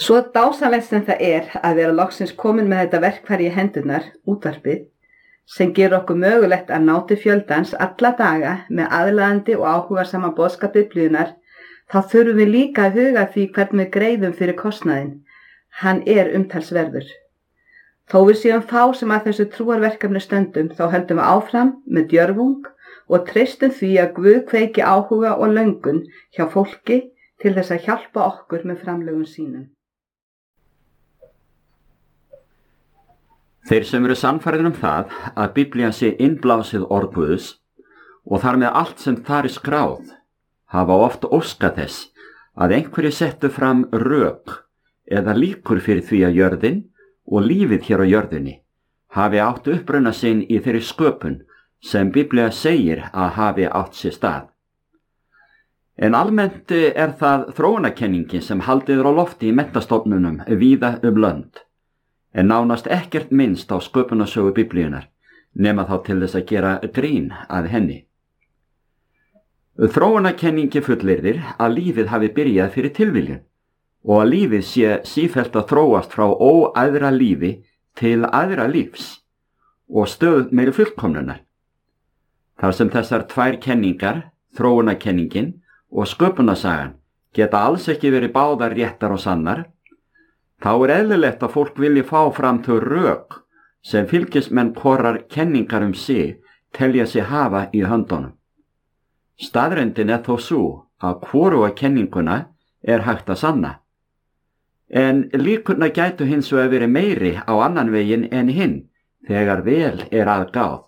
Svo dásamlegt sem það að vera loksins komin með þetta verkfæri í hendurnar, útvarpið, sem gerir okkur mögulegt að ná til fjöldans alla daga með aðlaðandi og áhugasama boðskap Biblíunnar, þá þurfum við líka að huga því hvernig við greiðum fyrir kostnaðinn. Hann umtalsverður. Þó við séum fá sem að þessu trúarverkefni stöndum, þá höldum við áfram með djörfung og treystum því að Guð kveiki áhuga og löngun hjá fólki til þess að hjálpa okkur með framlögum sínum. Þeir sem eru sannfærðir það að Biblían sé innblásið orð Guðs og þar með allt sem þar skráð, hafa oft óskað þess að einhverju settu fram rök eða líkur fyrir því að jörðin og lífið hér á jörðinni hafi átt uppruna sinn í þeirri sköpun sem Biblía segir að hafi átt sér stað. En almennt það þróunarkenningin sem haldið á lofti í menntastofnunum víða lönd, en nánast ekkert minnst á sköpunarsögu Biblíunar, nema þá til þess að gera grín að henni. Þróunarkenningi fullyrðir að lífið hafi byrjað fyrir tilviljun og að lífið sé sífellt að þróast frá óæðra lífi til æðra lífs og stöð meiri fullkomnunar. Þar sem þessar tvær kenningar, þróunarkenningin og sköpunarsagan, geta alls ekki verið báðar réttar og sannar, þá eðlilegt að fólk vilji fá fram þau rök sem fylgismenn hvorrar kenningar sig telja sig hafa í höndunum. Staðreyndin þó sú að hvoruga kenninguna hægt að sanna, en líkurnar gætu hins vegar verið meiri á annan veginn en hinn þegar vel að gáð.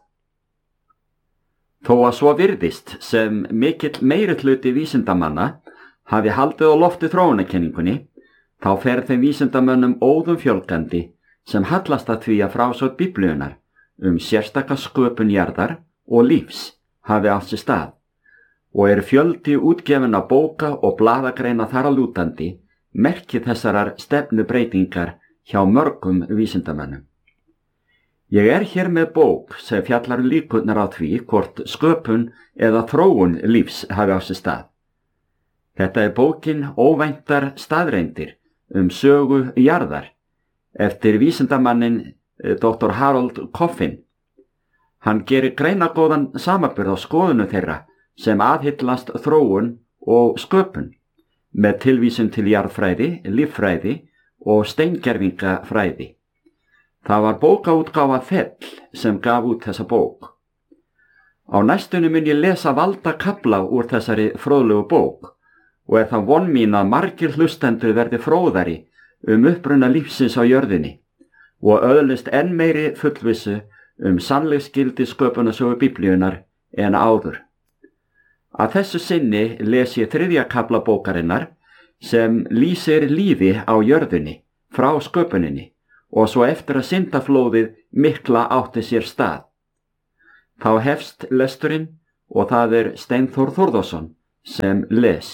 Þó að svo virðist sem mikill meiri hluti vísindamanna hafi haldið á lofti þróunarkenningunni, þá fer þeim vísindamönnum óðum fjölgandi sem hallast að því að frásögn Biblíunnar sérstaka sköpun jarðar og lífs hafi átt sér stað, og fjöldi útgefinna bóka og blaðagreina þar að lútandi merki þessarar stefnubreytingar hjá mörgum vísindamönnum. Ég hér með bók sem fjallar líkurnar á því hvort sköpun eða þróun lífs hafi átt sér stað. Þetta bókin Óvæntar staðreyndir sögu jarðar eftir vísindamannin Dr. Harold Coffin. Hann gerir greinagóðan samanburð á skoðunu þeirra sem aðhyllast þróun og sköpun með tilvísun til jarðfræði, líffræði og steingervingafræði. Það var bókaútgáfa Fell sem gaf út þessa bók. Á næstunni mun ég lesa valda kafla úr þessari fróðlegu bók og það von mín að margir hlustendur verði fróðari uppruna lífsins á jörðinni og öðlist enn meiri fullvissu sannleiksgildi sköpunarsögu Biblíunnar en áður. Að þessu sinni les ég 3. kafla bókarinnar sem lýsir lífi á jörðinni frá sköpuninni og svo eftir að syndaflóðið mikla átti sér stað. Þá hefst lesturinn og það Steinþór Þórðarson sem les.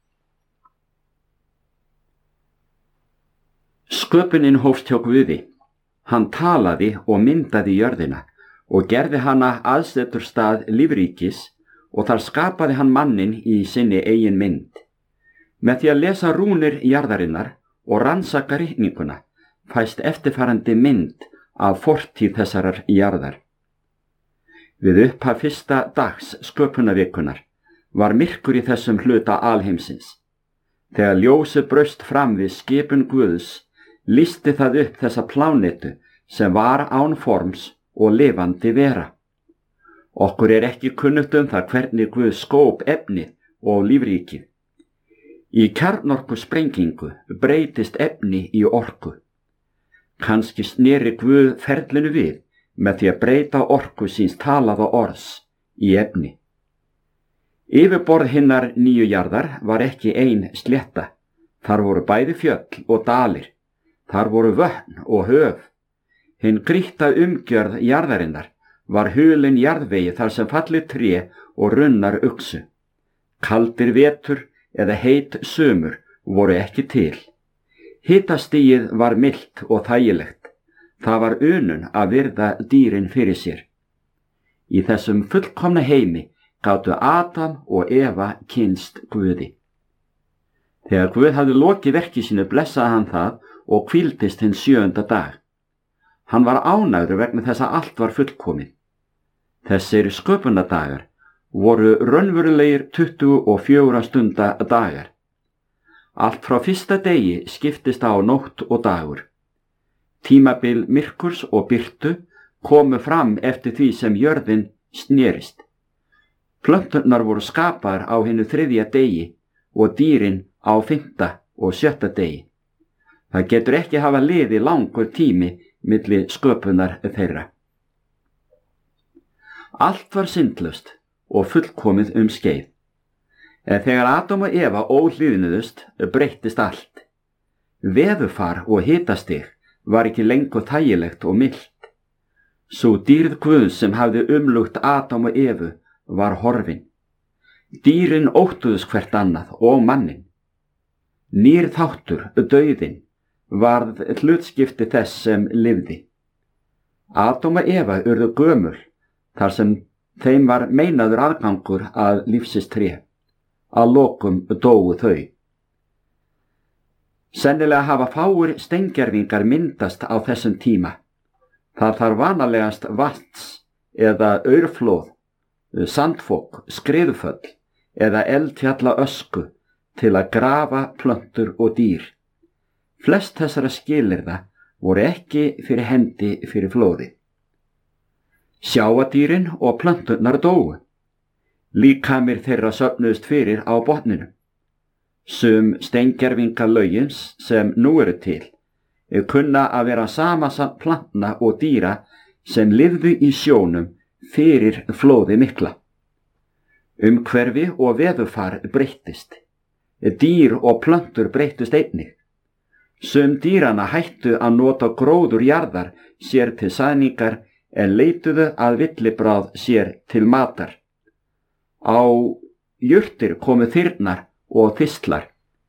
Sköpunin hófst hjá Guði. Hann talaði og myndaði jörðina og gerði hana aðseturstað lífríkis og þar skapaði hann manninn í sinni eigin mynd. Með því að lesa rúnir jarðarinnar og rannsaka ritninguna fæst eftirfarandi mynd af fortíð þessarar jarðar. Við upphaf fyrsta dags sköpunarvikunar var myrkur í þessum hluta alheimsins. Þegar ljósið braust fram við skipun Guðs, lýsti það upp þessa plánetu sem var án forms og lifandi vera. Okkur ekki kunnugt það hvernig Guð skóp efnið og lífríkið. Í kjarnorku sprengingu breytist efni í orku. Kannski sneri Guð ferlinu við með því að breyta orku síns talaða orðs í efni. Yfirborð hinnar nýju jarðar var ekki ein slétta. Þar voru bæði fjöll og dalir. Þar voru vötn og höf. Hinn grýtta umgjörð jarðarinnar var hulin jarðvegi þar sem fallið tré og runnar uxu. Kaldir vetur eða heit sumur voru ekki til. Hitastigið var milt og þægilegt. Það var unun að virða dýrin fyrir sér. Í þessum fullkomna heimi gátu Adam og Eva kynnst Guði. Þegar Guð hafði lokið verki sínu blessaði hann það og hvíldist hinn 7. dag. Hann var ánægður vegna þess að allt var fullkomið. Þessir sköpunardagar voru raunverulegir 24 stunda dagar. Allt frá fyrsta degi skiptist á nótt og dagur. Tímabil myrkurs og birtu komu fram eftir því sem jörðin snerist. Plönturnar voru skapaðar á hinu 3. degi og dýrin á 5. og 7. degi. Það getur ekki hafa liðið langur tími milli sköpunar þeirra. Allt var syndlaust og fullkomið skeið. En þegar Adam og Eva óhlýðnuðust breyttist allt. Veðurfar og hitastig var ekki lengur þægilegt og milt. Sú dýrð Guðs sem hafði umlukt Adam og Evu var horfin. Dýrin óttuðust hvert annað og mannin. Nýr þáttur, dauðinn, varð hlutskipti þess sem lifði. Adam og Eva urðu gömul þar sem þeim var meinaður aðgangur að lífsins tré. Að lokum dóu þau. Sennilega hafa fáir steingervingar myndast á þessum tíma. Það þarf vanalegast vatns eða aurflóð, sandfok, skriðuföll eða eldfjalla ösku til að grafa plöntur og dýr. Flest þessara skilyrða voru ekki fyrir hendi fyrir flóði. Sjáadýrin og plönturnar dóu. Líkamir þeirra söfnuðust fyrir á botninu. Sum steingervingalögins sem nú eru til kunna að vera samansafn plantna og dýra sem lifðu í sjónum fyrir flóði mikla. Umhverfi og veðurfar breyttist. Dýr og plöntur breyttust einnig. Sum dýrana hættu að nota gróður jarðar sér til sæðningar en leituðu að villibráð sér til matar. Á jurtir komu þyrnar og þistlar.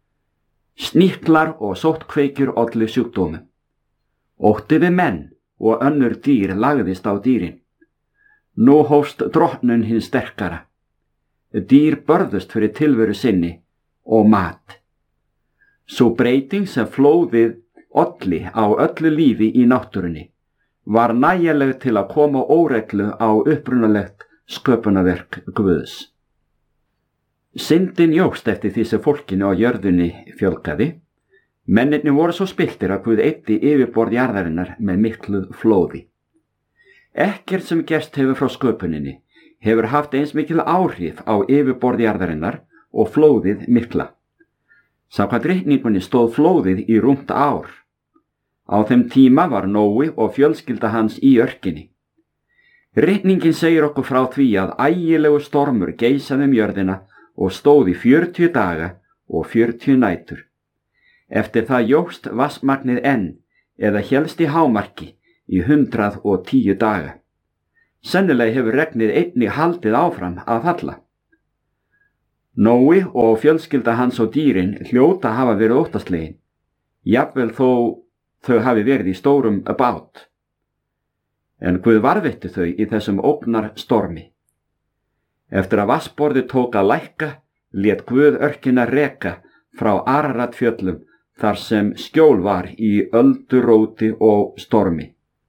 Snýtlar og sóttkveikjur ollu sjúkdómum. Ótti við menn og önnur dýr lagðist á dýrin. Nú hófst drottnun hins sterkara. Dýr börðust fyrir tilveru sinni og mat. Sú breyting sem flóðið olli á öllu lífi í náttúrunni var nægjanleg til að koma óreglu á upprunalegt sköpunarverk Guðs. Syndin jókst eftir því sem fólkinu á jörðunni fjölgaði. Mennirnir voru svo spilltir að Guð eyddi yfirborð jarðarinnar með miklu flóði. Ekkert sem gerst hefur frá sköpuninni hefur haft eins mikil áhrif á yfirborð jarðarinnar og flóðið mikla. Samkvæmt reikningunni stóð flóðið í rúmt ár. Á þeim tíma var Nói og fjölskylda hans í örkinni. Reikningin segir okkur frá því að ægilegu stormur geisaði jörðina og stóð í 40 daga og 40 nætur. Eftir það jókst vatnsmagnið enn eða hélst í hámarki í 110 daga. Sennilega hefur regnið einnig haldið áfram að falla. Nói og fjölskylda hans og dýrin hljóta hafa verið óttaslegin, jafnvel þó þau hafi verið í stórum bát. En Guð varðveitti þau í þessum ógnar stormi. Eftir að vatnsborðið tók að lækka, lét Guð örkina reka frá Araratfjöllum þar sem skjól var í ölduróti og stormi.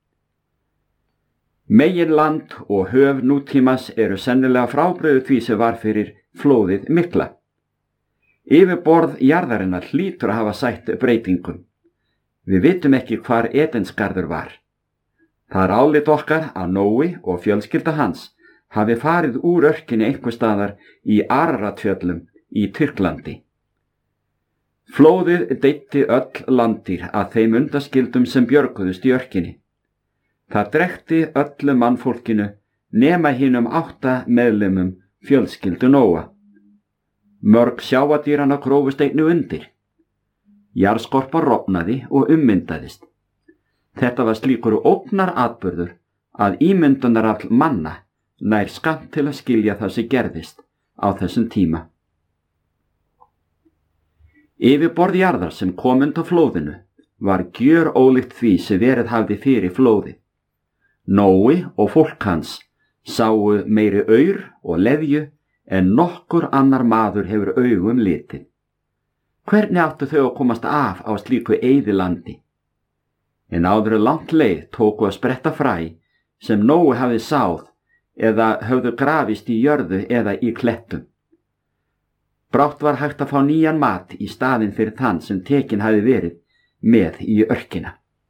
Meginland og höf nútímas eru sennilega frábrugðið því sem var fyrir flóðið mikla. Yfirborð jarðarinnar hlýtur að hafa sætt breytingum. Við vitum ekki hvar Edensgarður var. Það er álit okkar að Nói og fjölskylda hans hafi farið úr örkinni einhvers staðar í Araratfjöllum í Tyrklandi. Flóðið deyddi öll landdýr að þeim undaskildum sem björguðust í örkinni. Það drekkti öllu mannfólkinu nema hinum 8 meðlimum fjölskyldu Nóa. Mörg sjáadýrana grófust einnig undir. Jarðskorpa rofnaði og ummyndaðist. Þetta var slíkur ógnaratburður að ímyndunarafl manna nær skammt til að skilja það sem gerðist á þessum tíma. Yfirborð jarðar sem kom undan flóðinu var gjörólíkt því sem verið hafði fyrir flóði. Nói og fólk hans sáu meiri aur og leðju en nokkur annar maður hefur augum litið. Hvernig áttu þau að komast af á slíku eyðilandi? En áður langt leið tóku að spretta fræ sem Nói hafði sáð eða höfðu grafist í jörðu eða í klettum. Brátt var hægt að fá nýjan mat í staðinn fyrir þann sem tekin hafði verið með í örkina.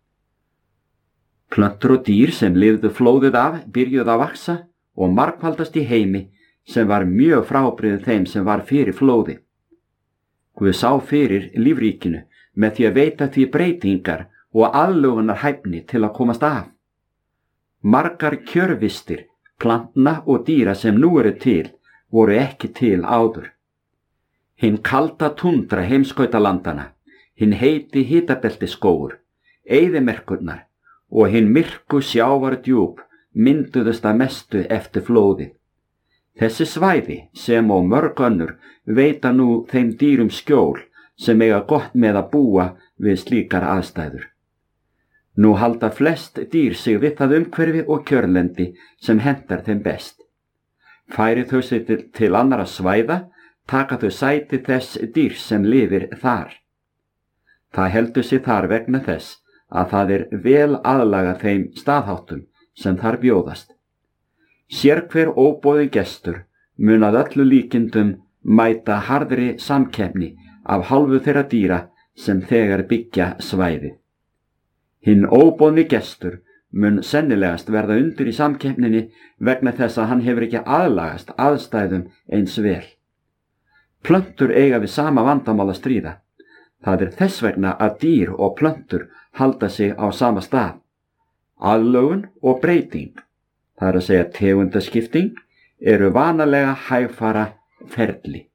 Plöntur og dýr sem lifðu flóðið af byrjuðu að vaxa og margfaldast í heimi sem var mjög frábrigðið þeim sem var fyrir flóði. Guð sá fyrir lífríkinu með því að veita því breytingar og aðlögunar hæfni til að komast af. Margar kjörvistir, plantna og dýra sem nú eru til, voru ekki til áður. Hinn kalda tundra heimskautalandana, hinn heiti hitabeltisskógur, eyðimerkurnar og hinn myrku sjávardjúp mynduðust að mestu eftir flóði. Þessi svæði sem og mörg önnur veita nú þeim dýrum skjól sem eiga gott með að búa við slíkar aðstæður. Nú halda flest dýr sig við það umhverfi og kjörlendi sem hentar þeim best. Færi þau sig til annara svæða, taka þau sæti þess dýr sem lifir þar. Það heldur sig þar vegna þess að það vel aðlagað þeim staðháttum sem þar bjóðast. Sérhver óboðinn gestur mun að öllu líkindum mæta harðri samkeppni af hálfu þeirra dýra sem þegar byggja svæði. Hinn óboðni gestur mun sennilegast verða undir í samkeppninni vegna þess að hann hefur ekki aðlagast aðstæðum eins vel. Plöntur eiga við sama vandamál að stríða. Það þess vegna að dýr og plöntur halda sig á sama stað. Aðlögun og breyting, það að segja tegundaskipting, eru vanalega hægfara ferli.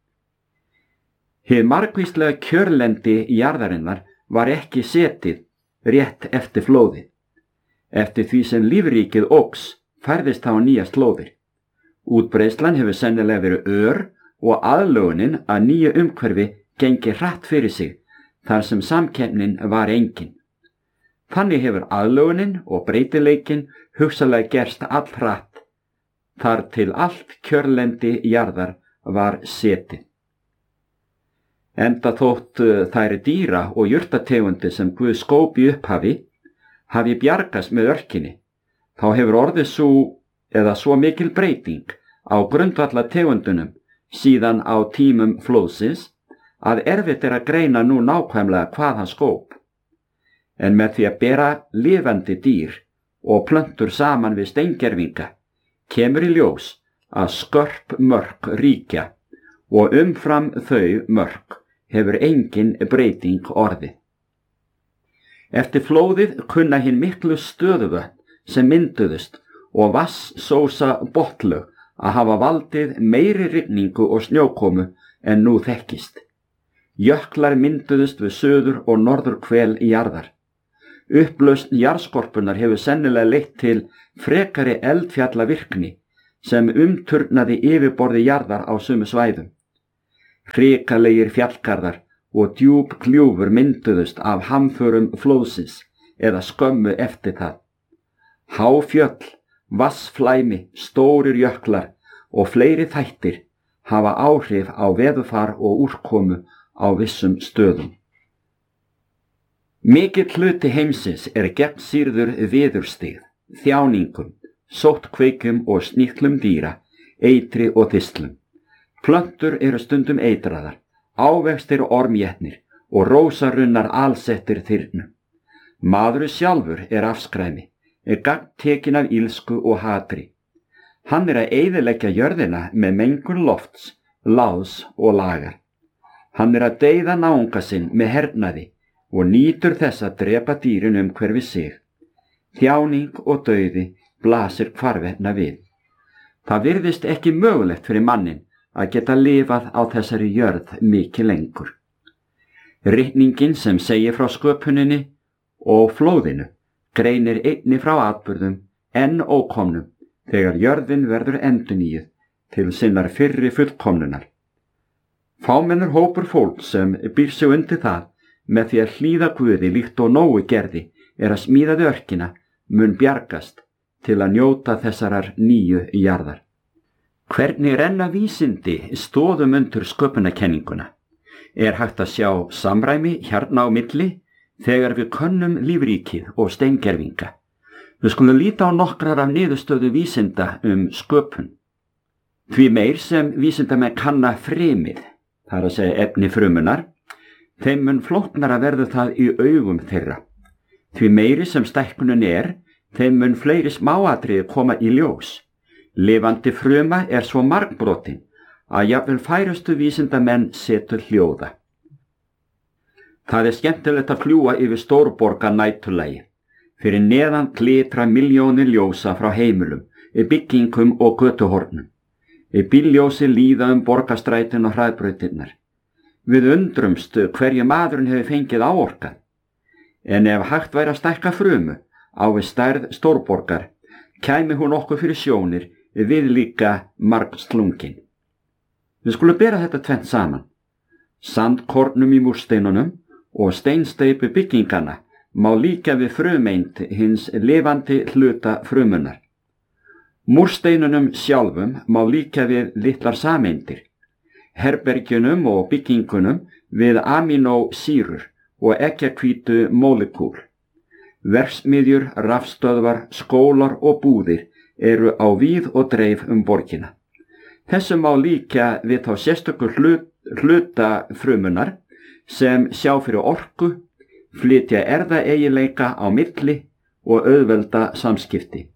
Hið margvíslega kjörlendi jarðarinnar var ekki setið rétt eftir flóði. Eftir því sem lífríkið óx færðist þá nýjar slóðir. Útbreiðslan hefur sennilega verið ör og aðlögunin að nýju umhverfi gengi hratt fyrir sig þar sem samkeppnin var engin. Þannig hefur aðlögunin og breytileikin hugsanlega gerst allhratt þar til allt kjörlendi jarðar var setið. Enda þótt þær dýra og jurtategundi sem Guð skóp í upphafi hafi bjargast með örkinni, þá hefur orðið svo mikil breyting á grundvallategundunum síðan á tímum flóðsins að erfitt að greina nú nákvæmlega hvað hann skóp. En með því að bera lifandi dýr og plöntur saman við steingervinga kemur í ljós að skörp mörk ríkja og umfram þau mörk hefur engin breyting orðið. Eftir flóðið kunna hinn miklu stöðuvötn sem mynduðust og vatnssósa botnlög að hafa valdið meiri rigningu og snjókomu en nú þekkist. Jöklar mynduðust við suður og norðurhvel jarðar. Upplausn jarðskorpunnar hefur sennilega leitt til frekari eldfjallavirkni sem umturnaði yfirborði jarðar á sömu svæðum. Hrikalegir fjallgarðar og djúp gljúfur mynduðust af hamförum flóðsins eða skömmu eftir það. Háfjöll, vatnsflæmi, stórir jöklar og fleiri þættir hafa áhrif á veðurfar og úrkomu á vissum stöðum. Mikill hluti heimsins gegnsýrður viðurstig, þjáningum, sóttkveikum og sníklum dýra, eitri og þistlum. Plöntur eru stundum eitraðar, ávextir ormjetnir og rósarunnar alsettir þyrnum. Maðurinn sjálfur afskræmi, gagntekinn af ílsku og hatri. Hann að eyðileggja jörðina með mengun lofts, láðs og lagar. Hann að deyða náunga sinn með hernaði og nýtur þess að drepa dýrin umhverfi sig. Þjáning og dauði blasir hvarvetna við. Það virðist ekki mögulegt fyrir mannin að geta lifað á þessari jörð mikið lengur. Ritningin sem segir frá sköpuninni og flóðinu greinir einni frá atburðum enn ókomnum þegar jörðin verður endurnýjuð til sinnar fyrri fullkomnunar. Fámennur hópur fólk sem býr sig undir það með því að hlýða Guði líkt og Nói gerði að smíðaði örkina mun bjargast til að njóta þessarar nýju jarðar. Hvernig renna vísindi stoðum undir sköpunarkenninguna? Er hægt að sjá samræmi hérna á milli þegar við könnum lífríkið og steingervinga. Við skulum líta á nokkrar af niðurstöðu vísinda sköpun. Því meir sem vísindamenn kanna frymið, það er að segja efni frumunar, þeim mun flóknara verður það í augum þeirra. Því meiri sem stækkunin þeim mun fleiri smáatriði koma í ljós. Lifandi fruma svo margbrotin að jafnvel færustu vísindamenn setur hljóða. Það skemmtilegt að fljúga yfir stórborga næturlagi. Fyrir neðan glitra milljónir ljósa frá heimilum, byggingum og götuhornum. Bílljósi líða borgarstrætin og hraðbrautirnar. Við undrumst hverju maðurinn hefur fengið áorkað. En ef hægt væri að stækka frumu á við stærð stórborgar, kæmi hún okkur fyrir sjónir við líka margslungin. Við skulum bera þetta tvennt saman. Sandkornum í múrsteinunum og steinsteypu byggingana má líka við frumeind hins lifandi hluta frumunar. Múrsteinunum sjálfum má líka við litlar sameindir, herbergjunum og byggingunum við aminósýrur og eggjahvítu mólekúl. Verksmiðjur, rafstöðvar, skólar og búðir eru á víð og dreif borgina. Þessu má líka við þá sérstöku hluta frumunar sem sjá fyrir orku, flytja erfðaeiginleika á milli og auðvelda samskipti.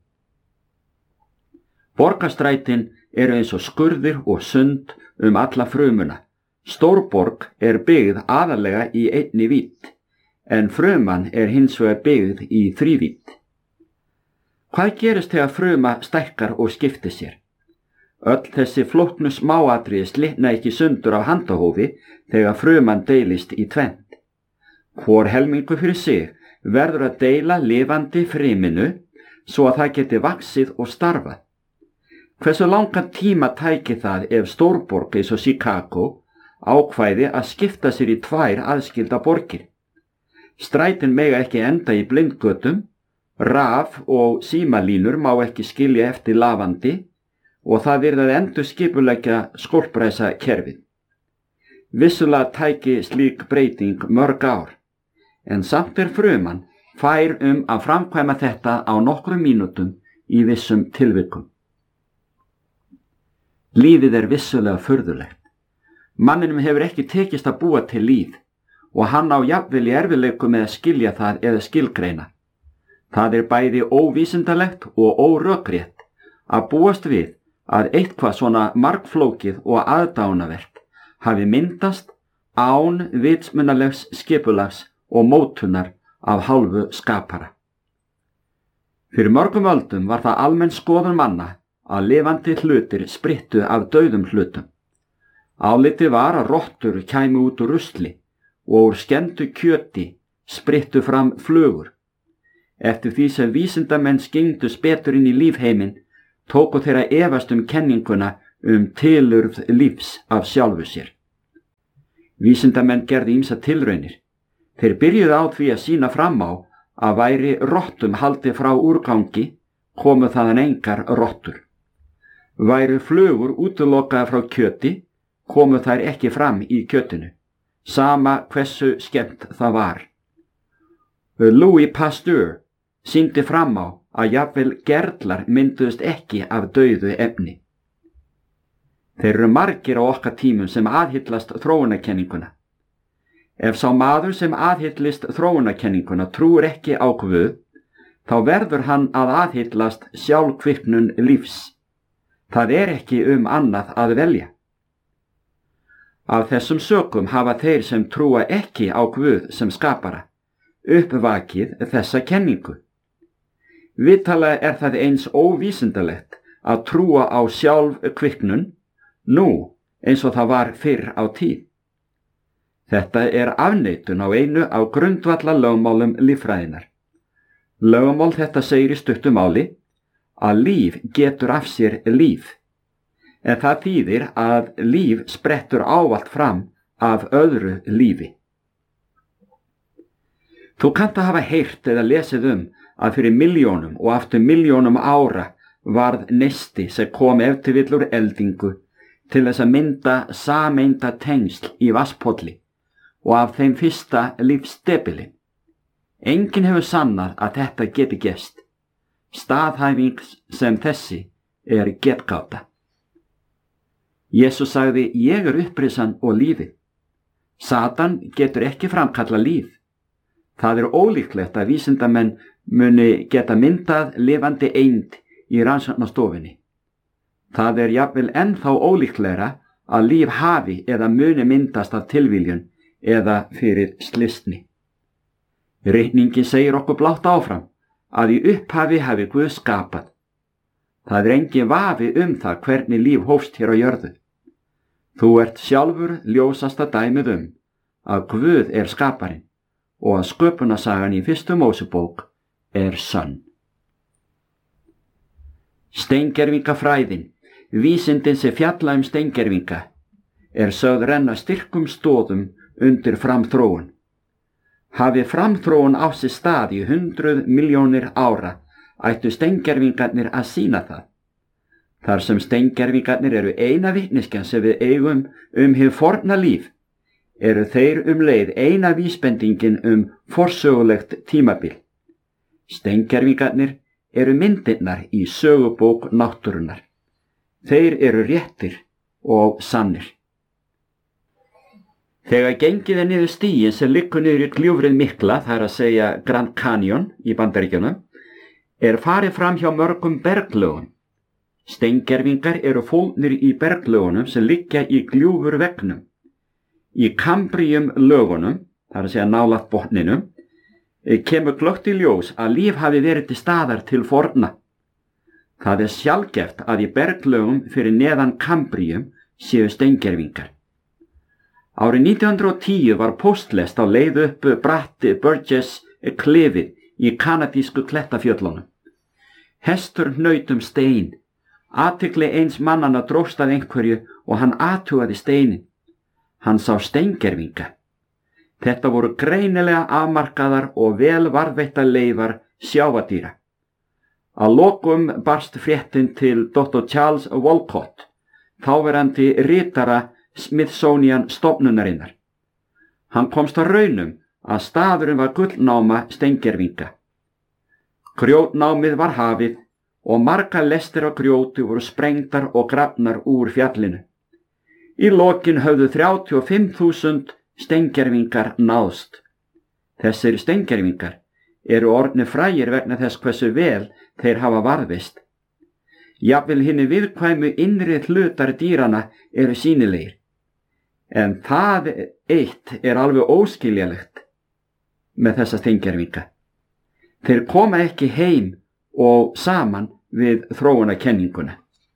Borgarstrætin eru eins og skurðir og sund alla frumuna. Stórborg byggð aðallega í einni vídd, en fruman hins vegar byggð í þrívídd. Hvað gerist þegar fruma stækkar og skiptir sér? Öll þessi flóknu smáatriði slitna ekki sundur af handahófi þegar fruman deilist í tvennt. Hvor helmingur fyrir sig verður að deila lifandi fryminu svo að það geti vaxið og starfað. Hversu langan tíma tæki það ef stórborg eins og Chicago ákvæði að skipta sér í tvær aðskilda borgir? Strætin mega ekki enda í blindgötum, raf- og símalínur má ekki skilja eftir lafandi og það að endurskipuleggja skólpræsa kerfið. Vissulega tæki slík breyting mörg ár, en samt fruman fær að framkvæma þetta á nokkrum mínútum í vissum tilvikum. Lífið vissulega furðulegt. Manninum hefur ekki tekist að búa til líf og hann á jafnvel í erfiðleikum með að skilja það eða skilgreina. Það bæði óvísindalegt og órökrétt að búast við að eitthvað svona margflókið og aðdánavert hafi myndast án vitsmunalegs skipulags og mótunar af hálfu skapara. Fyrir mörgum öldum var það almenn skoðun manna að lifandi hlutir sprittu af dauðum hlutum. Álitið var að rottur kæmu út úr rusli og úr skemmdu kjöti sprittu fram flugur. Eftir því sem vísindamenn skingdust betur inn í lífheiminn, tóku þeirra efast kenninguna tilurð lífs af sjálfu sér. Vísindamenn gerðu ýmsar tilraunir. Þeir byrjuðu á því að sýna fram á að væri rottum haldið frá úrgangi, komu þaðan engar rottur. Væru flugur útilokaðar frá kjöti, komu þær ekki fram í kjötinu, sama hversu skemmt það var. Louis Pasteur sýndi fram á að jafnvel gerlar mynduðust ekki af dauðu efni. Þeir eru margir á okkar tímum sem aðhyllast þróunarkenninguna. Ef sá maður sem aðhyllist þróunarkenninguna trúir ekki á Guð, þá verður hann að aðhyllast sjálfkviknun lífs. Það ekki annað að velja. Af þessum sökum hafa þeir sem trúa ekki á Guð sem skapara uppvakið þessa kenningu. Vitanlega það eins óvísindalegt að trúa á sjálfkviknun nú eins og það var fyrr á tíð. Þetta afneitun á einu af grundvallarlögmálum líffræðinnar. Lögmál þetta segir í stuttu máli að líf getur af sér líf, en það þýðir að líf sprettur ávallt fram af öðru lífi. Þú kannt að hafa heyrt eða lesið að fyrir milljónum og aftur milljónum ára varð neisti sem kom ef til vill úr eldingu til þess að mynda sameinda tengsl í vatnspolli og af þeim fyrsta lífsdebilinn. Enginn hefur sannað að þetta geti gerst. Staðhæfing sem þessi er getgáta. Jesús sagði, ég er upprisan og lífið. Satan getur ekki framkalla líf. Það er ólíklegt að vísindamenn muni geta myndað lifandi eind í rannsóknastofunni. Það er jafnvel ennþá ólíklegra að líf hafi eða muni myndast af tilviljun eða fyrir slysni. Ritningin segir okkur blátt áfram að í upphafi hafi Guð skapað. Það er engin vafi það hvernig líf hófst hér á jörðu. Þú ert sjálfur ljósasta dæmið að Guð er skaparinn og að sköpunarsagan í 1. Mósebók er sönn. Steingervingafræðin, vísindin sem fjalla steingervinga, er sögð renna styrkum stoðum undir framþróun. Hafi framþróun á sér stað í 100 milljónir ára, ættu steingervingarnir að sýna það. Þar sem steingervingarnir eru eina vitneskjan sem við eigum hið forna líf, eru þeir leið eina vísbendingin forsögulegt tímabil. Steingervingarnir eru myndirnar í sögubók náttúrunnar. Þeir eru réttir og sannir. Þegar gengið niður stíginn sem liggur niður í gljúfrið mikla, það er að segja Grand Canyon í Bandaríkjunum, er farið fram hjá mörgum berglögum. Steingervingar eru fólgnir í berglögunum sem liggja í gljúfurveggnum. Í Kambrium-lögunum, það er að segja nálægt botninum, kemur glöggt í ljós að líf hafi verið til staðar til forna. Það er sjaldgæft að í berglögum fyrir neðan Kambrium séu steingervingar. Árið 1910 var póstlest á leið upp bratti Burgess klifið í kanadísku klettafjöllunum. Hestur hnaut stein. Athygli eins mannanna dróst að einhverju og hann athugaði steinin. Hann sá steingervinga. Þetta voru greinilega afmarkaðar og vel varðveittar leifar sjávardýra. Að lokum barst fréttin til Dr. Charles Walcott, þáverandi ritara Smithsonian stofnunarinnar. Hann komst að raunum að staðurinn var gullnáma steingervinga. Grjótnámið var hafið og margar lestir af grjóti voru sprengdar og grafnar úr fjallinu. Í lokin höfðu 35.000 steingervingar náðst. Þessir steingervingar eru orðnir frægir vegna þess hversu vel þeir hafa varðveist. Jafnvel hinni viðkvæmu innri hlutar dýrana eru sýnilegir. En það eitt er alveg óskiljalegt með þessa steingervinga. Þeir koma ekki heim og saman við þróunarkenninguna.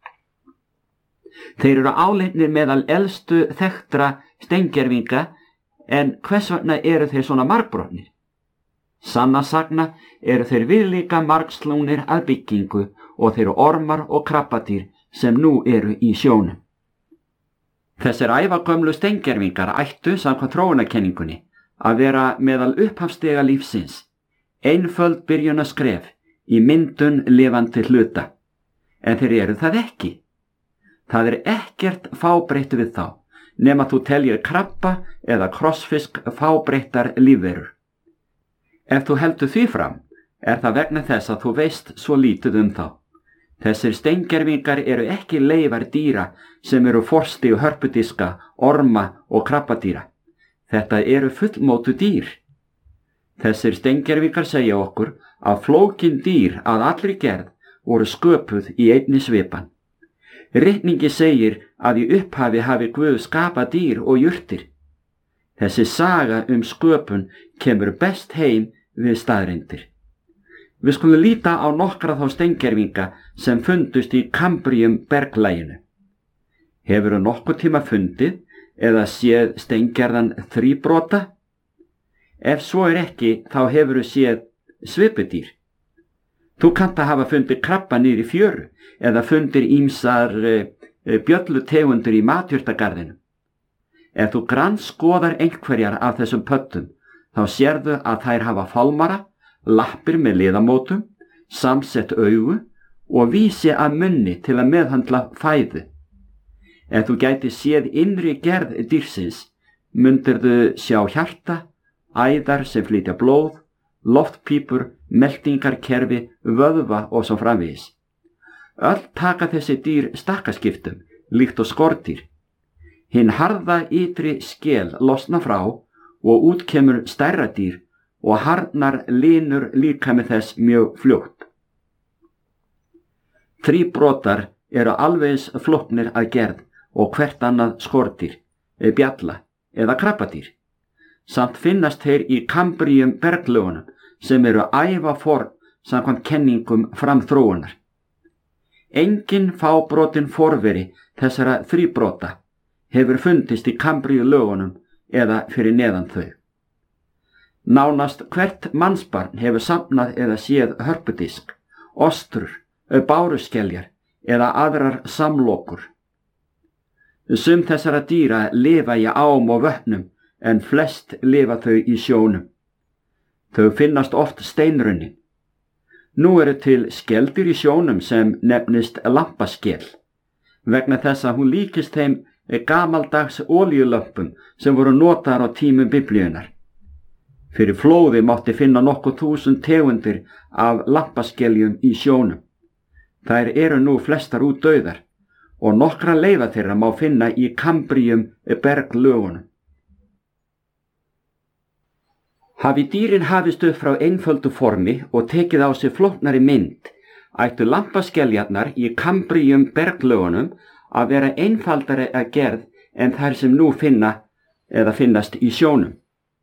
Þeir eru álitnir meðal elstu þekktra steingervinga, en hvers vegna eru þeir svona margbrotnir? Sanna sagna eru þeir viðlíka margslungnir að byggingu og þeir eru ormar og krabbadýr sem nú eru í sjónum. Þessir ævagömlu steingervingar ættu samkvæmt þróunarkenningunni að vera meðal upphafsstiga lífsins, einföld byrjunaskref í myndun lifandi hluta, en þeir eru það ekki. Það er ekkert fábreytt við þá, nema þú teljir krabba eða krossfisk fábreyttar lífverur. Ef þú heldur því fram, er það vegna þess að þú veist svo lítið þá. Þessir steingervingar eru ekki leifar dýra sem eru forsti og hörpudiska, orma og krabbadýra. Þetta eru fullmótu dýr. Þessir steingervingar segja okkur að flókin dýr að allri gerð voru sköpuð í einni svipan. Ritningi segir að í upphafi hafi Guð skapað dýr og jurtir. Þessi saga sköpun kemur best heim við staðreyndir. Við skulum líta á nokkra þá steingervinga sem fundust í Kambrium berglæginu. Hefurðu nokkuð tíma fundið eða séð steingerðan þríbrota? Ef svo er ekki, þá hefurðu séð svipudýr. Þú kannt að hafa fundið krabba niður í fjöru eða fundir ýmsar bjöllutegundir í matjurtagarðinum. Ef þú grannskoðar einhverjar af þessum pöttum, þá sérðu að þær hafa fálmara, lappir með liðamótum, samsett augu og vísi að munni til að meðhandla fæðu. Ef þú gæti séð innri gerð dýrsins, mundirðu sjá hjarta, æðar sem flytja blóð, loftpípur, meltingarkerfi, vöðva og svo framvegis. Öll taka þessi dýr stakkaskiptum, líkt og skordýr. Hinn harða ytri skel losna frá og út kemur stærra dýr og harðnar linur líkami þess mjög fljótt. Þríbrotar eru alvegis flóknir að gerð og hvert annað skordýr, bjalla eða krabbadýr. Samt finnast þeir í Kambríum berglögunum sem eru ævaforn samkvæmt kenningum framþróunar. Engin fábrotin forveri þessara þríbrota hefur fundist í Kambríulögunum eða fyrir neðan þau. Nánast hvert mannsbarn hefur safnað eða séð hörpudisk, ostrur, báruskeljar eða aðrar samlokur. Sum þessara dýra lifa í ám og vötnum en flest lifa þau í sjónum. Þau finnast oft steinrunnin. Nú eru til skeldir í sjónum sem nefnist lampaskel, vegna þess að hún líkist þeim gamaldags olíulömpum sem voru notaðar á tímum Biblíunnar. Fyrir flóði mátti finna nokkuð 1000 tegundir af lampaskeljum í sjónum. Þær eru nú flestar útdauðar og nokkra leifa þeirra má finna í Kambríum berglögunum. Hafi dýrin hafist upp frá einföldu formi og tekið á sig flóknari mynd, ættu lampaskeljarnar í Kambríum berglögunum að vera einfaldari að gerð en þær sem nú finnast í sjónum.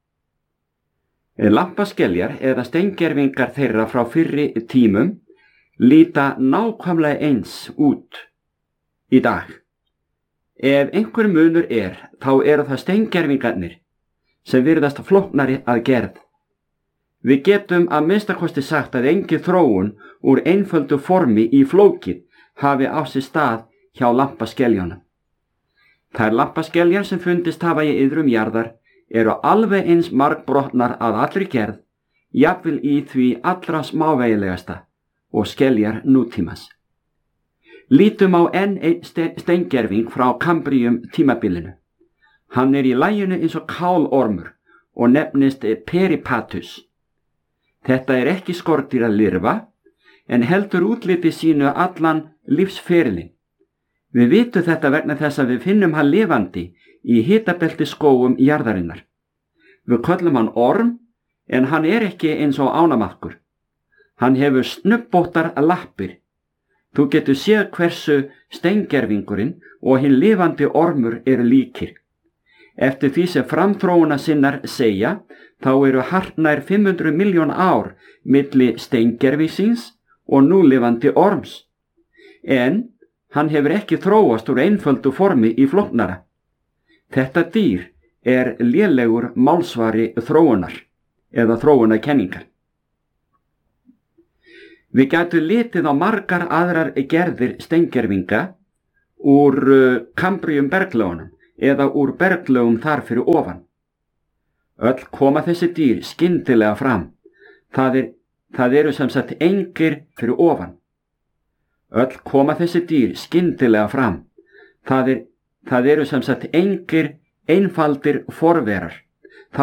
Lampaskeljar eða steingervingar þeirra frá fyrri tímum líta nákvæmlega eins út í dag. Ef einhver munur þá eru það steingervingarnir sem virðast flóknari að gerð. Við getum að minnstakosti sagt að engin þróun úr einföldu formi í flókið hafi á sér stað hjá lampaskeljónum. Þær lampaskeljar sem fundist hafa í iðrum jarðar eru alveg eins margbrotnar að allri gerð, jafnvel í því allra smávægilegasta og skeljar nútímans. Lítum á enn einn steingerving frá Kambríum tímabilinu. Hann í laginu eins og kálormur og nefnist peripatus. Þetta ekki skordýr að lirfa, en heldur útliti sínu allan lífsferilinn. Við vitum þetta vegna þess að við finnum hann lifandi í hitabelti skógum jarðarinnar. Við köllum hann orm, en hann ekki eins og ánamaðkur. Hann hefur snubbóttar lappir. Þú getur séð hversu steingervingurinn og hinn lifandi ormur eru líkir. Eftir því sem framþróuna sinnar segja, þá eru hartnær 500 milljón ár milli steingervingsins og núlifandi orms. En hann hefur ekki þróast úr einföldu formi í flóknara. Þetta dýr lélegur málsvari þróunar eða þróunarkenningar. Við gætum litið á margar aðrar gerðir steingervinga úr Kambríum berglögunum eða úr berglögum þar fyrir ofan. Öll koma þessi dýr skyndilega fram. Það eru sem sagt engir fyrir ofan. Öll koma þessi dýr skyndilega fram. Það eru sem sagt engir einfaldir forverar.